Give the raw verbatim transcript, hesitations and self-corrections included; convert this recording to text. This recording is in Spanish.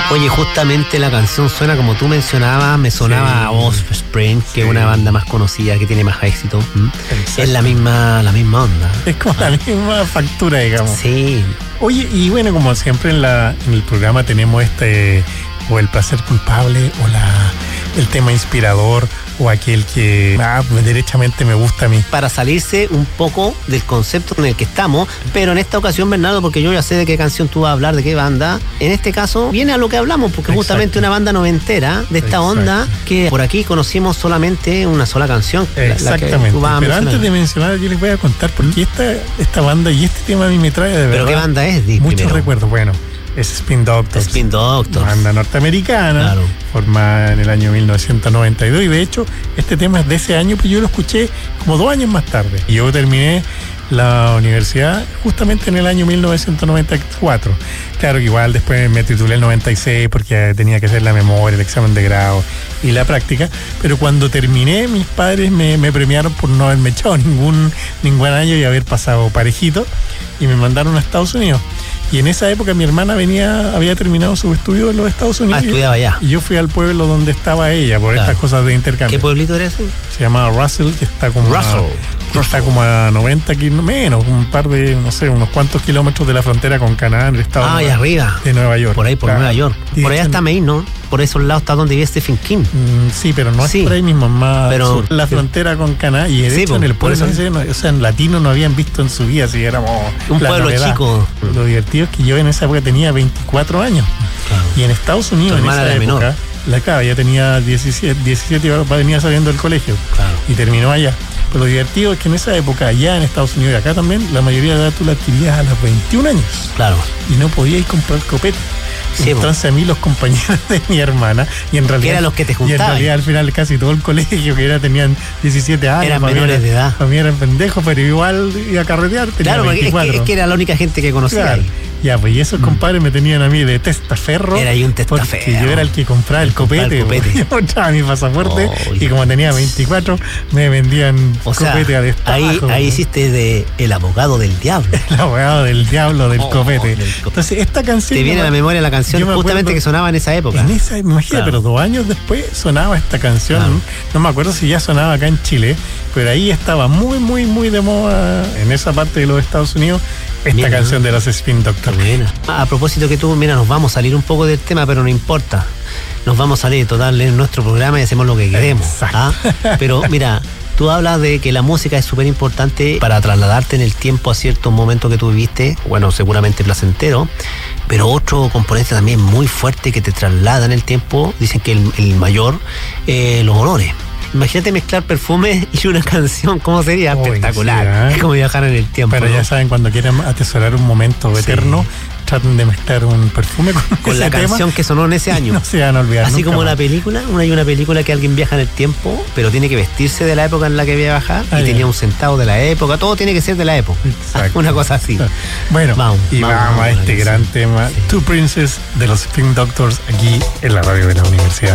Oye, justamente la canción suena como tú mencionabas, me sonaba a sí. Offspring, que sí. es una banda más conocida, que tiene más éxito. ¿Mm? Es la misma, la misma onda. Es como la misma factura, digamos. Sí. Oye, y bueno, como siempre en, la, en el programa tenemos este, o el placer culpable, o la el tema inspirador, o aquel que ah, derechamente me gusta a mí. Para salirse un poco del concepto en el que estamos, pero en esta ocasión, Bernardo, porque yo ya sé de qué canción tú vas a hablar, de qué banda, en este caso viene a lo que hablamos, porque Exacto. justamente una banda noventera de esta Exacto. onda, que por aquí conocimos solamente una sola canción. Exactamente, la, la pero antes de mencionar, yo les voy a contar por qué esta, esta banda y este tema a mí me trae de verdad. ¿Pero qué banda es? Di, muchos primero. recuerdos, bueno. Es Spin Doctors. Spin Doctors. Banda norteamericana, claro. formada en el año mil novecientos noventa y dos. Y de hecho, este tema es de ese año, pero yo lo escuché como dos años más tarde. Y yo terminé la universidad justamente en el año mil novecientos noventa y cuatro. Claro que igual después me titulé en noventa y seis porque tenía que hacer la memoria, el examen de grado y la práctica. Pero cuando terminé, mis padres me, me premiaron por no haberme echado ningún, ningún año y haber pasado parejito. Y me mandaron a Estados Unidos. Y en esa época mi hermana venía, había terminado su estudio en los Estados Unidos. Ah, estudiaba allá. Y yo fui al pueblo donde estaba ella por claro. estas cosas de intercambio. ¿Qué pueblito era ese? Se llamaba Russell, que está como Russell. A, está como a noventa kilómetros, menos, un par de, no sé, unos cuantos kilómetros de la frontera con Canadá, en el estado ah, de, allá arriba. de Nueva York. Por ahí, por claro. Nueva York. Y por allá está Maine, ¿no? Por esos lados está donde vive Stephen King. Mm, sí, pero no sí. es por ahí mismo, más pero, sur. La frontera con Canadá. Y de sí, hecho po, en el pueblo ese, no, o sea, en latino no habían visto en su vida, si éramos un pueblo novedad. chico. Lo divertido es que yo en esa época tenía veinticuatro años. Claro. Y en Estados Unidos, en esa época, menor. la claro, ya tenía diecisiete, diecisiete y venía saliendo del colegio. Claro. Y terminó allá. Pero lo divertido es que en esa época, allá en Estados Unidos y acá también, la mayoría de edad tú la adquirías a los veintiún años. Claro. Y no podíais comprar copete. Sí, entonces a mí los compañeros de mi hermana, y en realidad, que eran los que te juntaban. Y en realidad al final casi todo el colegio que era tenían diecisiete años. Eran menores era, de edad. Para mí eran pendejos, pero igual iba a carretear, tenía claro, veinticuatro. Es que, es que era la única gente que conocía claro. ahí. Ya, pues y esos mm. compadres me tenían a mí de testaferro. Era ahí un testaferro. Porque yo era el que compraba el, el copete. El copete. Yo mostraba mi pasaporte oh, y como tenía veinticuatro, me vendían o copete sea, a destajo. Ahí, ahí hiciste de el abogado del diablo. El abogado del diablo del oh, copete. Del co Entonces, esta canción. Te viene a la memoria la canción justamente acuerdo, que sonaba en esa época. En esa, imagínate, claro. pero dos años después sonaba esta canción. Claro. No me acuerdo si ya sonaba acá en Chile, pero ahí estaba muy, muy, muy de moda en esa parte de los Estados Unidos. Esta mira, canción de los Spin Doctors. A propósito que tú, mira, nos vamos a salir un poco del tema, pero no importa. Nos vamos a salir total en nuestro programa y hacemos lo que queremos. ¿Ah? Pero mira, tú hablas de que la música es súper importante para trasladarte en el tiempo a ciertos momentos que tú viviste, bueno, seguramente placentero, pero otro componente también muy fuerte que te traslada en el tiempo, dicen que el, el mayor, eh, los olores. Imagínate mezclar perfumes y una canción, ¿cómo sería? Oh, espectacular. Sí, ¿eh? Es como viajar en el tiempo. Pero ¿no? ya saben, cuando quieran atesorar un momento sí. eterno, traten de mezclar un perfume con, con la canción que sonó en ese año. No se van a olvidar. Así como más. la película, una hay una película que alguien viaja en el tiempo, pero tiene que vestirse de la época en la que viaja ah, y bien. tenía un centavo de la época, todo tiene que ser de la época. Exacto. Una cosa así. Bueno, vamos, y vamos, vamos a este gran tema, sí. Two Princes de los Spin Doctors, aquí en la radio de la universidad.